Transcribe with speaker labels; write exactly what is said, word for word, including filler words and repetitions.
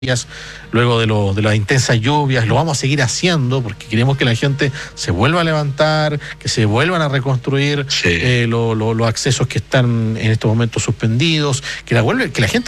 Speaker 1: luego de, lo, de las intensas lluvias, lo vamos a seguir haciendo porque queremos que la gente se vuelva a levantar, que se vuelvan a reconstruir sí. eh, lo, lo, los accesos que están en estos momentos suspendidos, que la, vuelve, que la gente